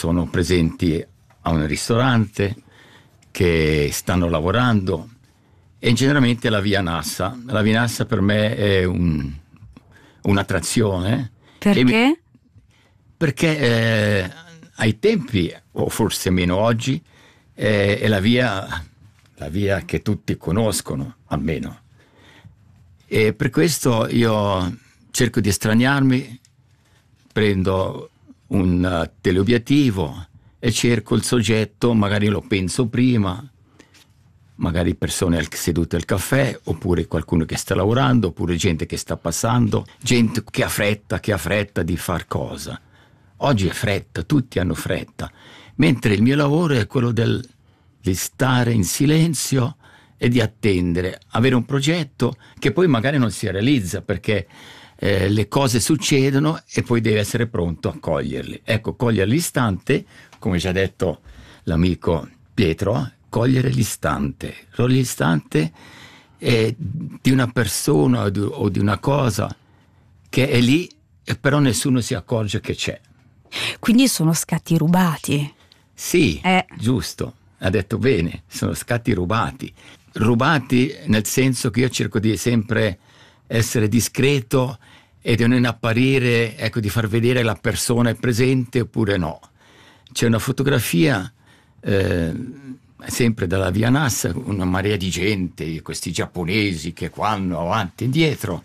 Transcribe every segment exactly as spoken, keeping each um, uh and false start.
sono presenti a un ristorante, che stanno lavorando, e generalmente la via Nassa. La via Nassa per me è un, un'attrazione. Perché? Mi, perché eh, ai tempi, o forse meno oggi, eh, è la via, la via che tutti conoscono, almeno. E per questo io cerco di estraniarmi, prendo un teleobiettivo e cerco il soggetto, magari lo penso prima, magari persone sedute al caffè, oppure qualcuno che sta lavorando, oppure gente che sta passando, gente che ha fretta, che ha fretta di far cosa. Oggi è fretta, tutti hanno fretta, mentre il mio lavoro è quello del, di stare in silenzio e di attendere, avere un progetto che poi magari non si realizza, perché eh, le cose succedono e poi devi essere pronto a coglierle. Ecco, cogliere l'istante, come già detto l'amico Pietro, cogliere l'istante. L'istante è di una persona o di, o di una cosa che è lì e però nessuno si accorge che c'è. Quindi sono scatti rubati. Sì, eh. giusto, ha detto bene, sono scatti rubati. Rubati nel senso che io cerco di sempre essere discreto e di non apparire, ecco, di far vedere la persona è presente oppure no. C'è una fotografia eh, sempre dalla via Nassa, una marea di gente, questi giapponesi che vanno avanti e indietro,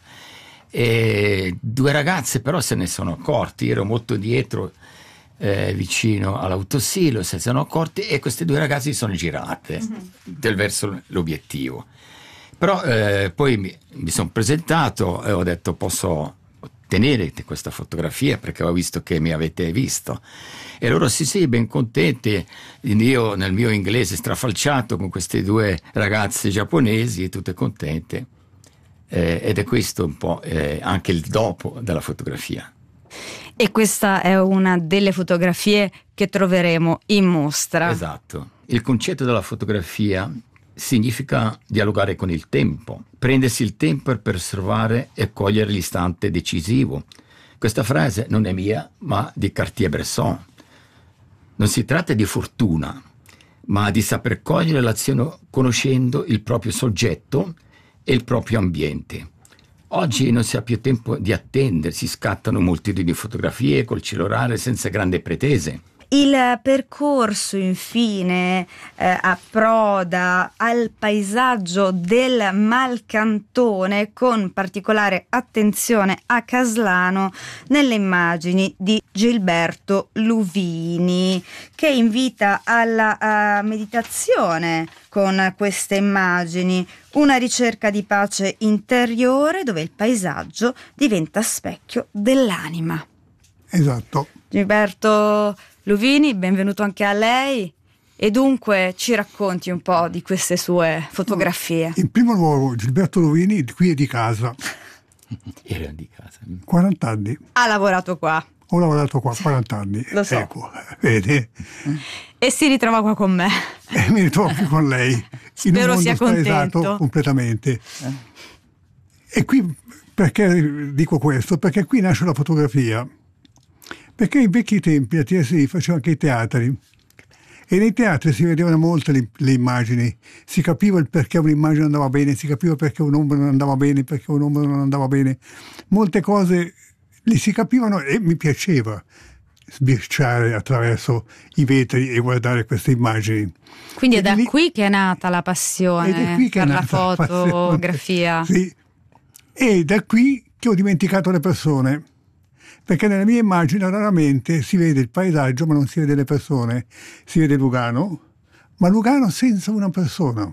e due ragazze però se ne sono accorti. Io ero molto dietro, eh, vicino all'autosilo, se ne sono accorti e queste due ragazze si sono girate mm-hmm. del verso l'obiettivo. Però eh, poi mi, mi sono presentato e ho detto: posso tenere questa fotografia perché ho visto che mi avete visto. E loro sì sì, ben contenti. Io nel mio inglese strafalciato con queste due ragazze giapponesi, tutte contente. Eh, ed è questo un po' eh, anche il dopo della fotografia. E questa è una delle fotografie che troveremo in mostra. Esatto. Il concetto della fotografia significa dialogare con il tempo, prendersi il tempo per osservare e cogliere l'istante decisivo. Questa frase non è mia, ma di Cartier-Bresson. Non si tratta di fortuna, ma di saper cogliere l'azione conoscendo il proprio soggetto e il proprio ambiente. Oggi non si ha più tempo di attendere, si scattano moltitudini di fotografie col cellulare senza grandi pretese. Il percorso infine eh, approda al paesaggio del Malcantone, con particolare attenzione a Caslano nelle immagini di Gilberto Luvini, che invita alla uh, meditazione con queste immagini, una ricerca di pace interiore dove il paesaggio diventa specchio dell'anima. Esatto. Gilberto Luvini, benvenuto anche a lei, e dunque ci racconti un po' di queste sue fotografie. In primo luogo, Gilberto Luvini qui è di casa. Era di casa. quaranta anni. Ha lavorato qua. Ho lavorato qua quaranta anni. Lo so. Ecco, vede? E si ritrova qua con me. E mi ritrovo qui con lei. Spero in un mondo sia spaesato contento. Completamente. Eh? E qui, perché dico questo? Perché qui nasce la fotografia. Perché in vecchi tempi a T S I faceva anche i teatri, e nei teatri si vedevano molte le, le immagini, si capiva il perché un'immagine andava bene, si capiva perché un'ombra non andava bene, perché un'ombra non andava bene. Molte cose li si capivano e mi piaceva sbirciare attraverso i vetri e guardare queste immagini. Quindi è Ed da lì, qui che è nata la passione per la fotografia. Sì, e da qui che ho dimenticato le persone. Perché nella mia immagine raramente si vede il paesaggio ma non si vede le persone. Si vede Lugano, ma Lugano senza una persona.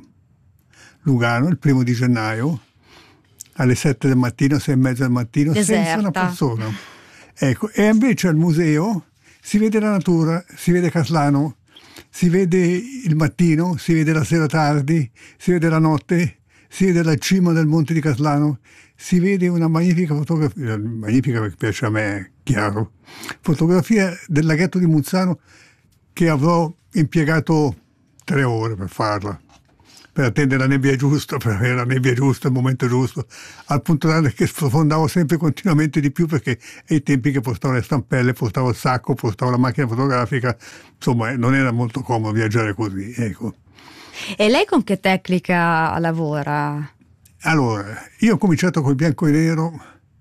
Lugano il primo di gennaio alle sette del mattino, sei e mezza del mattino, deserta, senza una persona. Ecco, e invece al museo si vede la natura, si vede Caslano, si vede il mattino, si vede la sera tardi, si vede la notte, si vede la cima del monte di Caslano, si vede una magnifica fotografia, magnifica perché piace a me, è chiaro, fotografia del laghetto di Muzzano che avrò impiegato tre ore per farla. per attendere la nebbia giusta, per avere la nebbia giusta, il momento giusto, al punto tale che sprofondavo sempre continuamente di più, perché ai tempi che postavo le stampelle, postavo il sacco, postavo la macchina fotografica, insomma non era molto comodo viaggiare così, ecco. E lei con che tecnica lavora? Allora, io ho cominciato col bianco e nero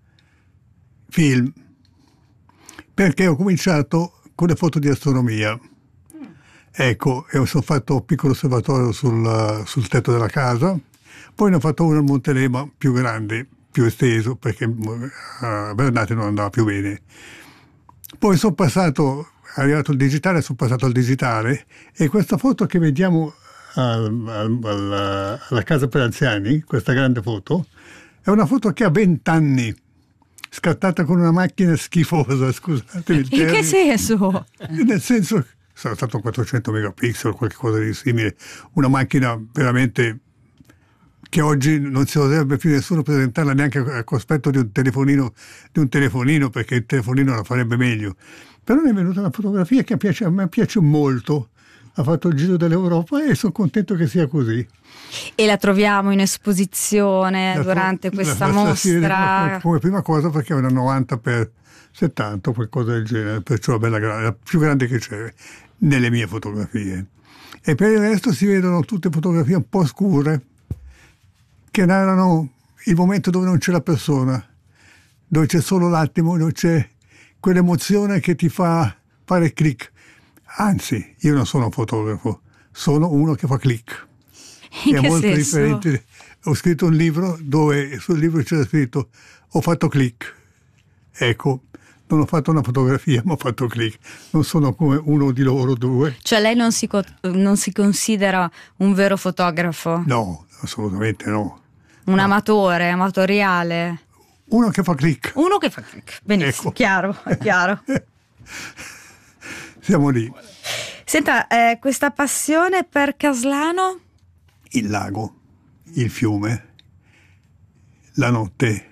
film, perché ho cominciato con le foto di astronomia. Ecco, e ho fatto un piccolo osservatorio sul, sul tetto della casa, poi ne ho fatto uno al Monte Lema più grande, più esteso, perché a Bernate non andava più bene. Poi sono passato, è arrivato il digitale, sono passato al digitale, e questa foto che vediamo al, al, al, alla casa per anziani, questa grande foto, è una foto che ha vent'anni, scattata con una macchina schifosa, scusate il termine. In che senso? Nel senso, sarà stato quattrocento megapixel o qualcosa di simile, una macchina veramente che oggi non si oserebbe più nessuno presentarla neanche al cospetto di un telefonino, di un telefonino, perché il telefonino la farebbe meglio. Però mi è venuta una fotografia che piace, a me piace molto, ha fatto il giro dell'Europa e sono contento che sia così. E la troviamo in esposizione La, durante questa la, mostra? Come, come prima cosa, perché è una novanta per settanta, qualcosa del genere, perciò è bella grande, la più grande che c'è nelle mie fotografie. E per il resto si vedono tutte fotografie un po' scure che narrano il momento dove non c'è la persona, dove c'è solo l'attimo, dove c'è quell'emozione che ti fa fare click. Anzi, io non sono un fotografo, sono uno che fa click. In è che molto senso? differente. Ho scritto un libro dove sul libro c'era scritto ho fatto click. Ecco, non ho fatto una fotografia, ma ho fatto click. Non sono come uno di loro due. Cioè lei non si, co- non si considera un vero fotografo? No, assolutamente no. Un no. amatore, amatoriale? Uno che fa click. Uno che fa click, benissimo, Ecco. chiaro, è chiaro. Siamo lì. Senta, eh, questa passione per Caslano? Il lago, il fiume, la notte,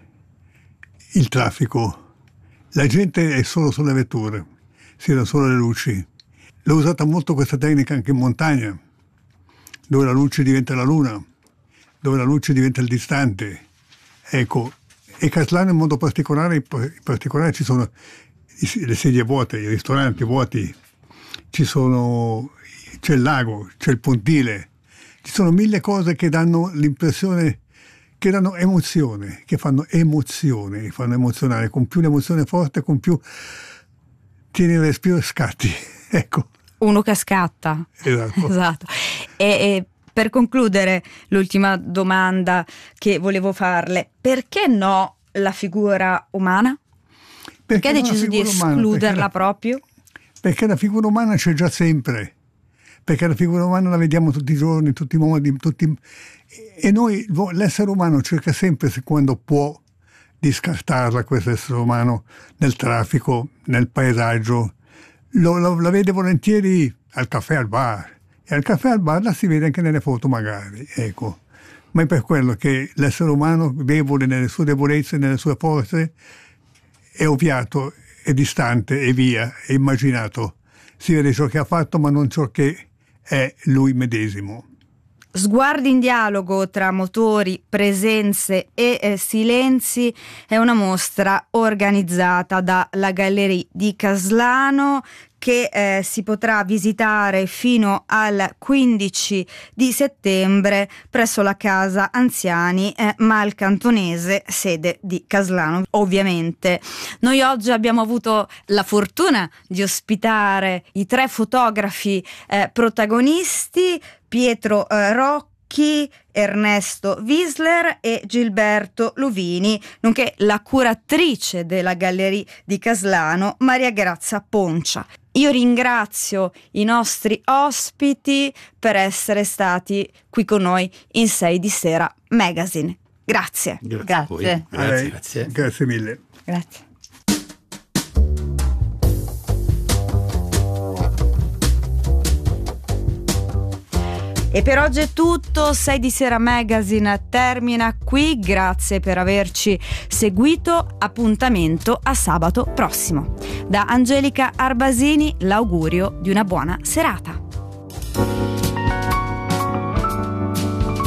il traffico. La gente è solo sulle vetture, si vedono solo le luci. L'ho usata molto questa tecnica anche in montagna, dove la luce diventa la luna, dove la luce diventa il distante. Ecco, e Caslano in modo particolare, in particolare ci sono le sedie vuote, i ristoranti vuoti, ci sono, c'è il lago, c'è il pontile, ci sono mille cose che danno l'impressione, che danno emozione, che fanno emozione, che fanno emozionare, con più l'emozione forte, con più tieni il respiro e scatti, ecco. Uno che scatta. Esatto. Esatto. E, e per concludere, l'ultima domanda che volevo farle, perché no la figura umana? Perché ha deciso di escluderla la, proprio? Perché la figura umana c'è già sempre, perché la figura umana la vediamo tutti i giorni, in tutti i modi, tutti, e noi, l'essere umano cerca sempre, quando può, di scartarla, questo essere umano, nel traffico, nel paesaggio. Lo, lo, la vede volentieri al caffè, al bar, e al caffè, al bar la si vede anche nelle foto magari, ecco. Ma è per quello che l'essere umano, debole nelle sue debolezze, nelle sue forze, è ovviato, è distante, è via, è immaginato. Si vede ciò che ha fatto, ma non ciò che è lui medesimo. Sguardi in dialogo tra motori, presenze e eh, silenzi è una mostra organizzata dalla Galleria di Caslano che eh, si potrà visitare fino al quindici di settembre presso la Casa Anziani eh, Malcantonese, sede di Caslano. Ovviamente noi oggi abbiamo avuto la fortuna di ospitare i tre fotografi eh, protagonisti, Pietro eh, Rocchi, Ernesto Wiesler e Gilberto Luvini, nonché la curatrice della Galleria di Caslano, Maria Grazia Poncia. Io ringrazio i nostri ospiti per essere stati qui con noi in sei di Sera Magazine. Grazie. Grazie. Grazie. A voi. Grazie, Eh, grazie. Grazie mille. Grazie. E per oggi è tutto, sei di Sera Magazine termina qui, grazie per averci seguito, appuntamento a sabato prossimo. Da Angelica Arbasini l'augurio di una buona serata.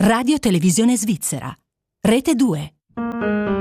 Radio Televisione Svizzera. Rete due.